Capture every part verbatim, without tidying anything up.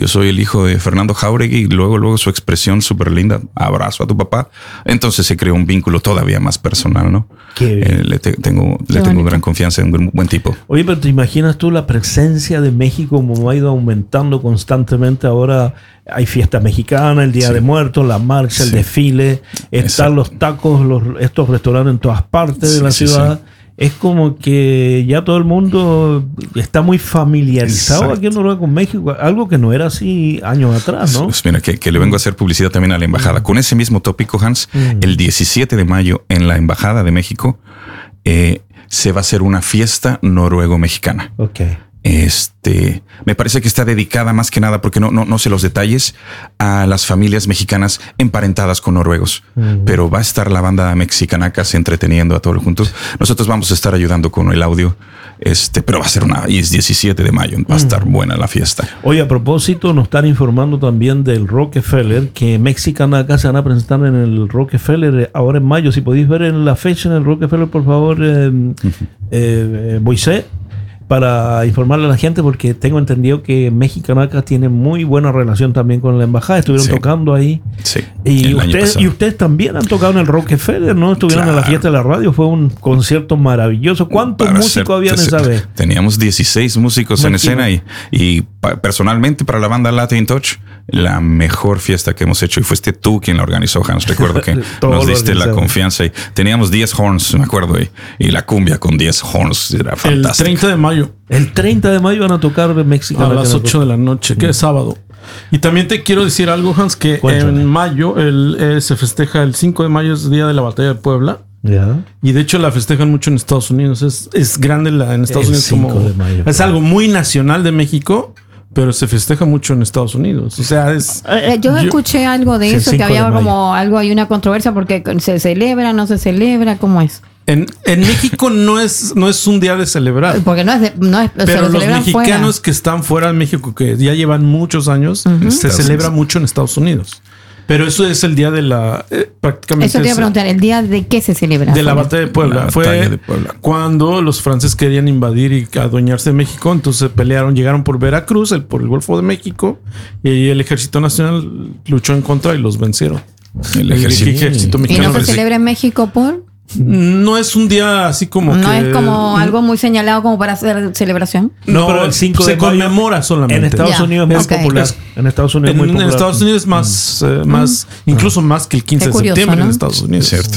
yo soy el hijo de Fernando Jáuregui, y luego, luego su expresión súper linda, abrazo a tu papá. Entonces se creó un vínculo todavía más personal, ¿no? Eh, le te, tengo, le tengo gran confianza en un buen tipo. Oye, pero ¿te imaginas tú la presencia de México como ha ido aumentando constantemente? Ahora hay fiesta mexicana, el Día sí. de Muertos, la marcha, sí. el desfile, están Exacto. los tacos, los, estos restaurantes en todas partes sí, de la sí, ciudad. Sí. Es como que ya todo el mundo está muy familiarizado Exacto. aquí en Noruega con México, algo que no era así años atrás, ¿no? Pues mira, que, que le vengo a hacer publicidad también a la embajada. Con ese mismo tópico, Hans, mm. el diecisiete de mayo en la Embajada de México eh, se va a hacer una fiesta noruego-mexicana. Ok. Este, me parece que está dedicada más que nada, porque no, no, no sé los detalles, a las familias mexicanas emparentadas con noruegos. Uh-huh. Pero va a estar la banda Mexicanacas entreteniendo a todos juntos. Nosotros vamos a estar ayudando con el audio. Este, pero va a ser una, y es diecisiete de mayo, va a estar uh-huh. buena la fiesta. Oye, a propósito, nos están informando también del Rockefeller, que Mexicanacas se van a presentar en el Rockefeller ahora en mayo. Si podéis ver en la fecha en el Rockefeller, por favor, eh, uh-huh. eh, Moisés, para informarle a la gente, porque tengo entendido que Mexicanacas tiene muy buena relación también con la embajada. Estuvieron sí. tocando ahí. Sí. Y, usted, y ustedes también han tocado en el Rockefeller, ¿no? Estuvieron claro. en la fiesta de la radio. Fue un concierto maravilloso. ¿Cuántos para músicos habían esa vez? Teníamos dieciséis músicos Me en escena y, y pa, personalmente para la banda Latin Touch, la mejor fiesta que hemos hecho. Y fuiste tú quien la organizó, Hans. Recuerdo que nos diste la confianza. Y teníamos diez horns, me acuerdo. Y, y la cumbia con diez horns era fantástica. El treinta de mayo. El treinta de mayo van a tocar México a las ocho de la noche, que es sábado. Y también te quiero decir algo, Hans, que Cuéntame. en mayo el, eh, se festeja el cinco de mayo, es el día de la batalla de Puebla. Yeah. Y de hecho la festejan mucho en Estados Unidos. Es, es grande la, en Estados el Unidos como de mayo, es algo muy nacional de México, pero se festeja mucho en Estados Unidos. O sea, es... Yo, yo escuché algo de eso, que había como algo, hay una controversia porque se celebra, no se celebra, ¿cómo es? En, en México no es, no es un día de celebrar. Porque no es, de, no es pero los mexicanos fuera. que están fuera de México, que ya llevan muchos años, uh-huh. se celebra mucho en Estados Unidos. Pero eso es el día de la... Eh, prácticamente eso te iba a preguntar, ¿el día de qué se celebra? De la batalla de Puebla. Fue de Puebla. Cuando los franceses querían invadir y adueñarse de México. Entonces pelearon, llegaron por Veracruz, el, por el Golfo de México. Y ahí el Ejército Nacional luchó en contra y los vencieron. El ejército, el ejército mexicano. ¿Y no se celebra en México por...? No es un día así como no que... es como algo muy señalado como para hacer celebración. No, no, pero el cinco se de conmemora mayo, solamente. En Estados yeah. Unidos es muy okay. popular. En Estados Unidos en, muy en popular. Estados Unidos es más, mm. eh, más mm. incluso mm. más que el quince curioso, de septiembre, ¿no? En Estados Unidos. Cierto.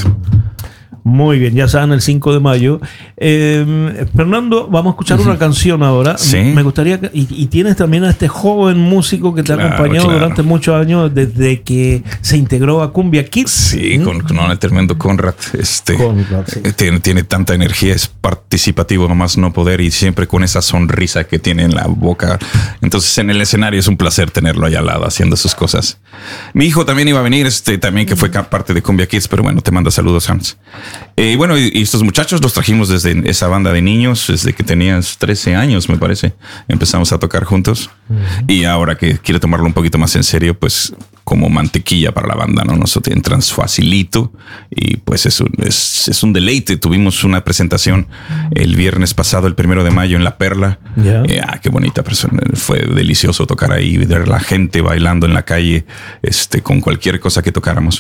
Muy bien, ya saben, el cinco de mayo. Eh, Fernando, vamos a escuchar una canción ahora. Sí. Me gustaría que, y, y tienes también a este joven músico que te claro, ha acompañado claro. durante muchos años, desde que se integró a Cumbia Kids. Sí, ¿Mm? con, con el tremendo Conrad. Este, Conrad sí. tiene, tiene tanta energía, es participativo nomás no poder, y siempre con esa sonrisa que tiene en la boca. Entonces en el escenario es un placer tenerlo allá al lado haciendo sus cosas. Mi hijo también iba a venir, este también que fue parte de Cumbia Kids, pero bueno, te manda saludos, Hans. Eh, y bueno, y, y estos muchachos los trajimos desde esa banda de niños, desde que tenías trece años, me parece. Empezamos a tocar juntos. Uh-huh. Y ahora que quiere tomarlo un poquito más en serio, pues como mantequilla para la banda, ¿no? Nosotros entran facilito y pues es un, es, es un deleite. Tuvimos una presentación el viernes pasado, el primero de mayo, en La Perla. Yeah. Eh, ah, qué bonita persona. Fue delicioso tocar ahí, ver la gente bailando en la calle, este, con cualquier cosa que tocáramos.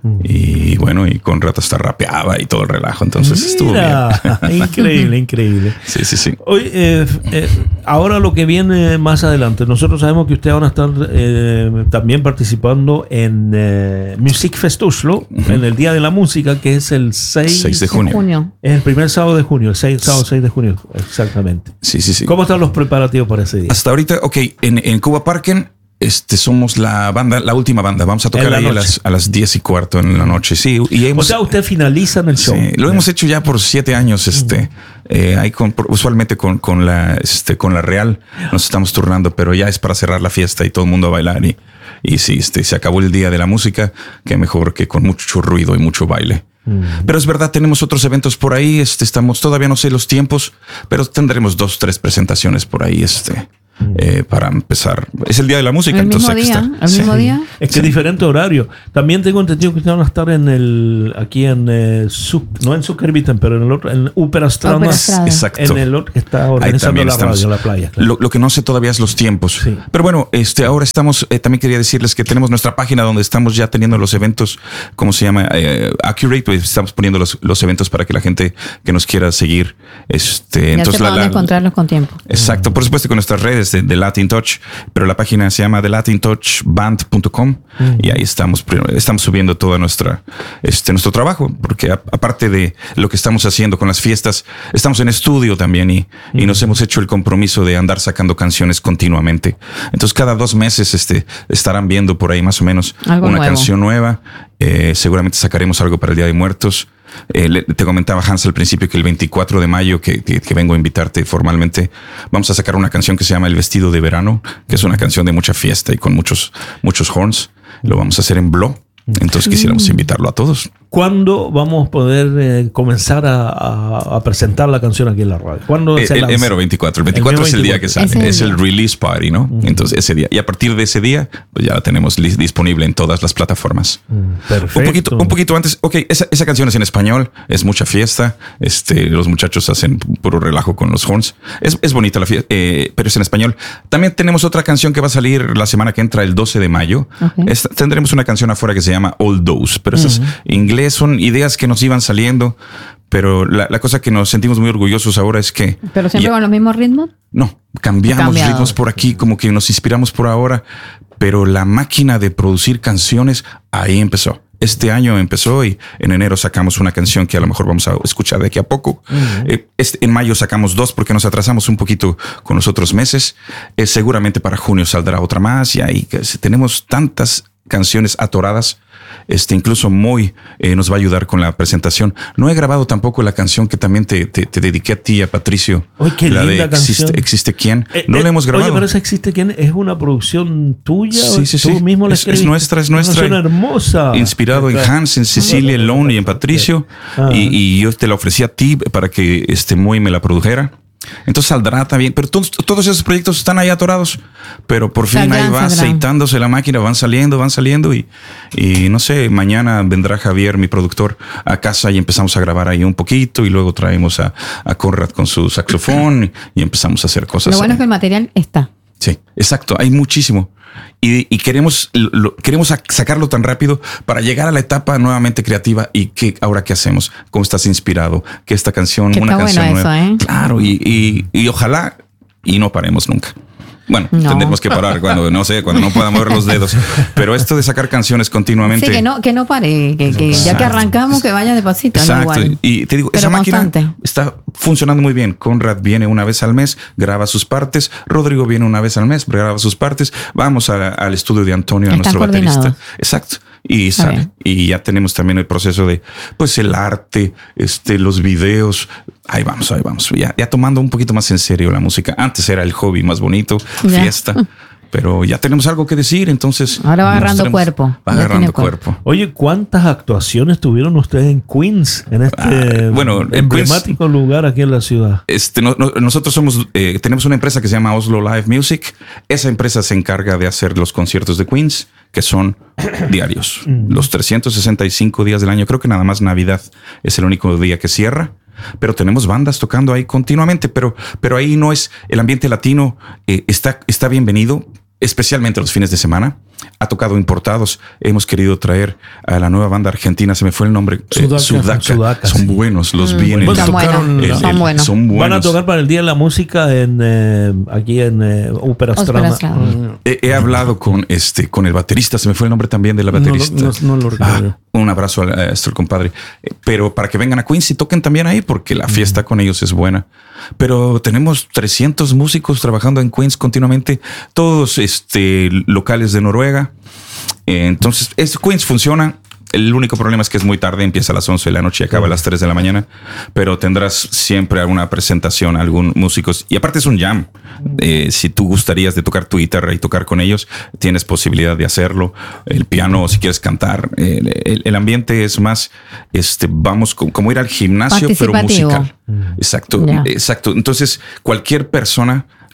Y bueno, y Conrad hasta rapeaba y todo el relajo, entonces Mira, estuvo bien. Increíble, increíble. Sí, sí, sí. Hoy, eh, eh, ahora lo que viene más adelante, nosotros sabemos que ustedes van a estar eh, también participando en eh, Music Fest Oslo, uh-huh. en el Día de la Música, que es el seis de junio. junio. Es el primer sábado de junio, el seis, sábado seis de junio, exactamente. Sí, sí, sí. ¿Cómo están los preparativos para ese día? Hasta ahorita, ok, en, en Cuba Parken, Este, somos la banda, la última banda. Vamos a tocar ahí a las, a las diez y cuarto en la noche. Sí, y hemos, o sea, usted finaliza en el show. Sí, lo hemos hecho ya por siete años. Este, uh-huh. eh, hay con, usualmente con, con la, este, con la Real nos estamos turnando, pero ya es para cerrar la fiesta y todo el mundo a bailar. Y, y sí, este, se acabó el día de la música. Qué mejor que con mucho ruido y mucho baile. Uh-huh. Pero es verdad, tenemos otros eventos por ahí. Este, estamos todavía no sé los tiempos, pero tendremos dos, tres presentaciones por ahí. Este. eh, para empezar. Es el día de la música, el entonces mismo hay día, que estar. el mismo Sí. día. Es que es diferente horario. También tengo entendido que van a estar en el aquí en eh, Su- no en Zuckerviten, pero en el otro, en Upera Strada, Upera Strada. Exacto. en el otro que está Ahí organizando también la estamos. radio, la playa. Claro. Lo, lo que no sé todavía es los tiempos. Sí. Pero bueno, este, ahora estamos, eh, también quería decirles que tenemos nuestra página donde estamos ya teniendo los eventos, ¿cómo se llama? Eh, Accurate, pues estamos poniendo los, los eventos para que la gente que nos quiera seguir, este, Ya entonces sepa la, dónde la- encontrarlos con tiempo. Exacto, por supuesto con nuestras redes de, de Latin Touch, pero la página se llama the latin touch band punto com y ahí estamos, estamos subiendo toda nuestra, este, nuestro trabajo, porque a- aparte de lo que estamos haciendo con las fiestas, estamos en estudio también y, y nos hemos hecho el compromiso de andar sacando canciones continuamente. Entonces cada dos meses este, estarán viendo por ahí más o menos Algo una nuevo. canción nueva. Eh, seguramente sacaremos algo para el Día de Muertos. Eh, le- te comentaba Hans al principio que el veinticuatro de mayo, que, que, que vengo a invitarte formalmente, vamos a sacar una canción que se llama El Vestido de Verano, que es una canción de mucha fiesta y con muchos, muchos horns. Lo vamos a hacer en Blo. Entonces quisiéramos invitarlo a todos. ¿Cuándo vamos a poder eh, comenzar a, a- a presentar la canción aquí en la radio? ¿Cuándo El, se el, lanza? el mero veinticuatro. El veinticuatro El es el día que sale. Ese es el Es el día. release party, ¿no? Entonces ese día. Y a partir de ese día, pues ya la tenemos li- disponible en todas las plataformas. Perfecto. Un poquito, un poquito antes. Ok, esa, esa canción es en español, es mucha fiesta. Este, los muchachos hacen puro relajo con los horns. Es, es bonita la fiesta, eh, pero es en español. También tenemos otra canción que va a salir la semana que entra, el doce de mayo. Ok. Esta- tendremos una canción afuera que se llama All Those, pero esas inglés son ideas que nos iban saliendo. Pero la, la cosa que nos sentimos muy orgullosos ahora es que Pero siempre ya- con los mismos ritmos. no, cambiamos Cambiado. ritmos por aquí, como que nos inspiramos por ahora, pero la máquina de producir canciones ahí empezó. Este año empezó y en enero sacamos una canción que a lo mejor vamos a escuchar de aquí a poco. Eh, este- en mayo sacamos dos porque nos atrasamos un poquito con los otros meses. Eh, seguramente para junio saldrá otra más y ahí que se- tenemos tantas canciones atoradas. Este, incluso Moy eh, nos va a ayudar con la presentación. No he grabado tampoco la canción que también te, te, te dediqué a ti, a Patricio. Oy, qué la linda de Existe, canción. Existe quién. Eh, No eh, la hemos grabado. Oye, pero esa existe quién es una producción tuya. Sí, sí, ¿Tú sí. mismo la Es- es escribiste? nuestra, es Una nuestra. canción hermosa. Inspirado en Claro. Hans, en Cecilia, en Lone y en Patricio. Ah. Y, y yo te la ofrecí a ti para que este Moy me la produjera. Entonces saldrá también. Pero todos, todos esos proyectos están ahí atorados. Pero por fin Saldrán, ahí va saldrán. aceitándose la máquina, van saliendo, van saliendo. Y, y no sé, mañana vendrá Javier, mi productor, a casa y empezamos a grabar ahí un poquito. Y luego traemos a, a Conrad con su saxofón y, y empezamos a hacer cosas. Lo bueno es que el material está. Sí, exacto. Hay muchísimo. Y, y queremos, lo, queremos sac- sacarlo tan rápido para llegar a la etapa nuevamente creativa. ¿Y qué, ahora qué hacemos? ¿Cómo estás inspirado? Que esta canción, Que una está canción bueno nueva. eso, ¿eh? Claro, y, y, y ojalá y no paremos nunca. Bueno, No. tendremos que parar cuando, no sé, cuando no pueda mover los dedos. Pero esto de sacar canciones continuamente. Sí, que no, que no pare, que, que ya que arrancamos, que vaya despacito. no Exacto. igual. Y te digo, Pero esa máquina constante. está funcionando muy bien. Conrad viene una vez al mes, graba sus partes. Rodrigo viene una vez al mes, graba sus partes. Vamos a- al estudio de Antonio, a Están nuestro baterista. coordinados. Exacto. Y Está sale. bien. Y ya tenemos también el proceso de, pues, el arte, este, los videos. Ahí vamos, ahí vamos. Ya, ya tomando un poquito más en serio la música. Antes era el hobby más bonito, Ya. fiesta. Pero ya tenemos algo que decir, entonces. Ahora va agarrando mostremos- cuerpo. Va Ya agarrando tiene cuerpo. cuerpo. Oye, ¿cuántas actuaciones tuvieron ustedes en Queens? En este Ah, bueno, en emblemático lugar aquí en la ciudad. Este, no- no- nosotros somos, eh, tenemos una empresa que se llama Oslo Live Music. Esa empresa se encarga de hacer los conciertos de Queens, que son diarios. Los trescientos sesenta y cinco días del año. Creo que nada más Navidad es el único día que cierra. Pero tenemos bandas tocando ahí continuamente. Pero, pero ahí no es el ambiente latino. eh, está, está bienvenido, especialmente los fines de semana. Ha tocado importados. Hemos querido traer a la nueva banda argentina. Se me fue el nombre. eh, Sudaca. Sudaca. Sudaca, Son sí. buenos. Los vi en el- Bueno, Son buenos, tocaron- el- son el- buenos. son buenos. Van a tocar para el Día de la Música en eh, aquí en eh, Ópera Ópera Strada. Strada. Mm. He, he hablado con este con el baterista, se me fue el nombre también de la No lo- baterista. no- no lo recuerdo. Ah, un abrazo a, a nuestro compadre. Eh, Pero para que vengan a Queens y toquen también ahí, porque la fiesta con ellos es buena. Pero tenemos trescientos músicos trabajando en Queens continuamente, todos este, locales de Noruega. Eh, Entonces, es, Queens funciona. El único problema es que es muy tarde, empieza a las once de la noche y acaba a las tres de la mañana, pero tendrás siempre alguna presentación, algún músico. Y aparte es un jam. Eh, si tú gustarías de tocar tu guitarra y tocar con ellos, tienes posibilidad de hacerlo. El piano, si quieres cantar. El, el- el ambiente es más, este, vamos, co- como ir al gimnasio, pero Participativo. musical. Exacto, Ya. exacto. Entonces, cualquier persona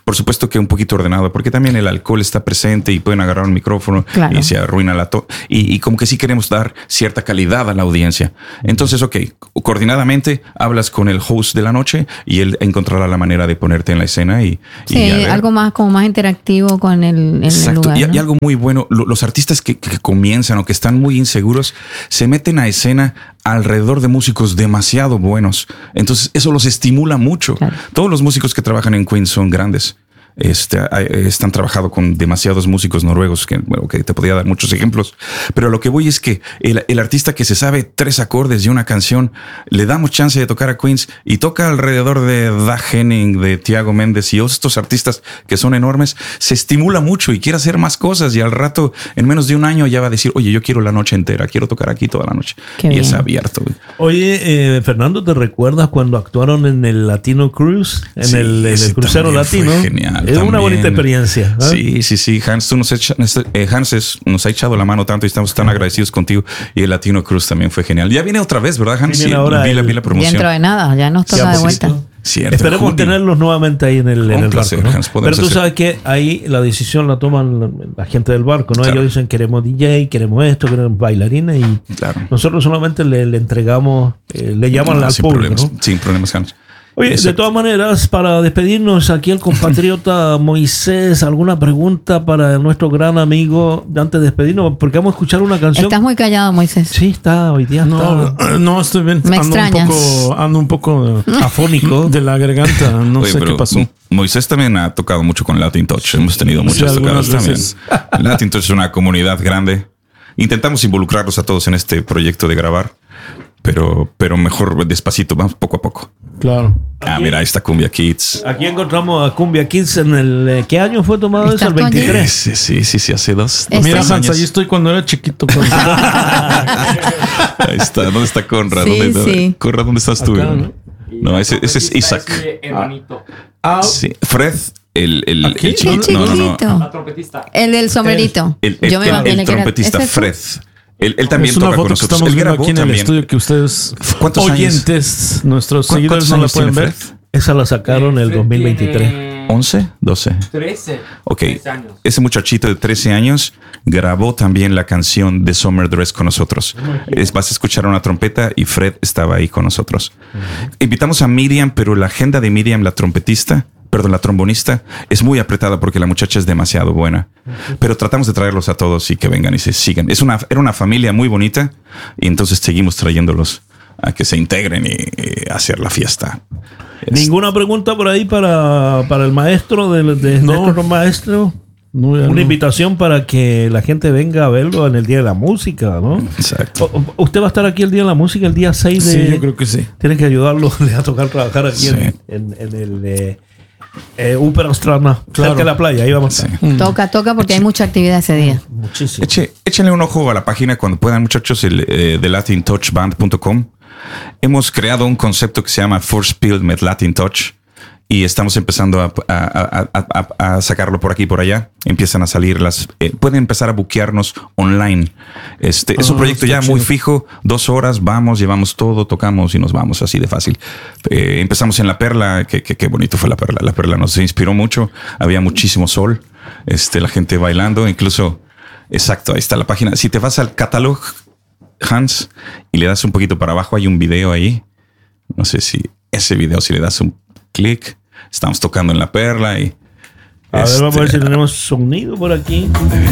Por supuesto que un poquito ordenado, porque también el alcohol está presente y pueden agarrar un micrófono claro. y se arruina la to y, y como que sí queremos dar cierta calidad a la audiencia. Entonces, ok, coordinadamente hablas con el host de la noche y él encontrará la manera de ponerte en la escena y, sí, y algo más como más interactivo con el, en Exacto. el lugar. Y, ¿no? y algo muy bueno, lo, los artistas que, que comienzan o que están muy inseguros se meten a escena alrededor de músicos demasiado buenos. Entonces eso los estimula mucho. Claro. Todos los músicos que trabajan en Queen son grandes. Este, están trabajando con demasiados músicos noruegos que, bueno, que te podría dar muchos ejemplos, pero lo que voy es que el, el artista que se sabe tres acordes de una canción, le damos chance de tocar a Queens y toca alrededor de Dag Henning, de Tiago Méndez y estos artistas que son enormes, se estimula mucho y quiere hacer más cosas y al rato, en menos de un año ya va a decir, oye, yo quiero la noche entera, quiero tocar aquí toda la noche. Qué y bien. Es abierto. Oye, eh, Fernando, ¿te recuerdas cuando actuaron en el Latino Cruise? En sí, el, en el crucero latino. Genial. Es una bonita experiencia. ¿eh? Sí, sí, sí. Hans, tú nos, echa, eh, Hans es, nos ha echado la mano tanto y estamos tan agradecidos contigo. Y el Latino Cruise también fue genial. Ya viene otra vez, ¿verdad, Hans? Sí, ahora vi, la, vi la promoción. Dentro de nada, ya nos toca de vuelta. Cierto, Esperemos junio. tenerlos nuevamente ahí en el, en el placer, barco. ¿no? Hans, Pero tú hacer. sabes que ahí la decisión la toman la, la gente del barco, ¿no? Claro. Ellos dicen queremos D J, queremos esto, queremos bailarines y claro. nosotros solamente le, le entregamos, eh, le llaman no, al sin público. Problemas, ¿no? Sin problemas, Hans. Oye, Exacto. de todas maneras, para despedirnos aquí el compatriota Moisés, ¿alguna pregunta para nuestro gran amigo antes de despedirnos? Porque vamos a escuchar una canción. Estás muy callado, Moisés. Sí, está, hoy día no, está. No, estoy bien. Me ando extrañas. Un poco, ando un poco afónico de la garganta. No Oye, sé qué pasó. Moisés también ha tocado mucho con Latin Touch. Hemos tenido muchas sí, tocadas también. Latin Touch es una comunidad grande. Intentamos involucrarlos a todos en este proyecto de grabar. Pero, pero mejor despacito, vamos poco a poco. Claro. Ah, aquí, mira, ahí está Cumbia Kids. Aquí encontramos a Cumbia Kids en el... ¿Qué año fue tomado eso? El veintitrés. Sí, sí, sí, sí, hace dos. dos mira, Hans, ahí estoy cuando era chiquito. Ahí está. ¿Dónde está Conrad? Sí, ¿Dónde, sí. Conrad, ¿dónde estás tú? Acá, ¿no? No, ese, ese es Isaac. Ah, sí. Fred, el, el, el chiquito. No, no, no. La trompetista. El del sombrerito. El, el, Yo me el, el, el trompetista Fred. Él, él también es una toca foto con nosotros. Que estamos él grabó aquí en también. el estudio que ustedes oyentes, años? nuestros seguidores no la pueden ver. Fred? Esa la sacaron en el dos mil veintitrés. ¿once? ¿doce? trece. Ok. trece años. Ese muchachito de trece años grabó también la canción de Summer Dress con nosotros. Es, vas a escuchar una trompeta y Fred estaba ahí con nosotros. Uh-huh. Invitamos a Miriam, pero la agenda de Miriam, la trompetista, perdón, la trombonista, es muy apretada porque la muchacha es demasiado buena. Pero tratamos de traerlos a todos y que vengan y se sigan. Es una, era una familia muy bonita y entonces seguimos trayéndolos a que se integren y, y hacer la fiesta. Es... ¿Ninguna pregunta por ahí para, para el maestro de, de no. nuestro maestro? No, una no. invitación para que la gente venga a verlo en el Día de la Música, ¿no? Exacto. O, ¿Usted va a estar aquí el Día de la Música, el día seis de...? Sí, yo creo que sí. Tienen que ayudarlo a tocar, trabajar aquí sí. en, en, en el... Eh, Eh, Uperastrana, claro. cerca de la playa, ahí vamos. Sí. Toca, toca porque Eche, hay mucha actividad ese día. Muchísimo. Eche, échenle un ojo a la página cuando puedan, muchachos, el, eh, de latin touch band punto com. Hemos creado un concepto que se llama First Build with Latin Touch y estamos empezando a, a, a, a, a sacarlo por aquí y por allá. Empiezan a salir las... Eh, pueden empezar a buquearnos online. Este, oh, es un proyecto ya chido. Muy fijo. Dos horas, vamos, llevamos todo, tocamos y nos vamos así de fácil. Eh, empezamos en La Perla. Qué que, que bonito fue La Perla. La Perla nos inspiró mucho. Había muchísimo sol. Este, la gente bailando. Incluso, exacto, ahí está la página. Si te vas al catálogo, Hans, y le das un poquito para abajo, hay un video ahí. No sé si ese video, si le das un clic, estamos tocando en La Perla y... A este, ver, vamos a ver si tenemos sonido por aquí.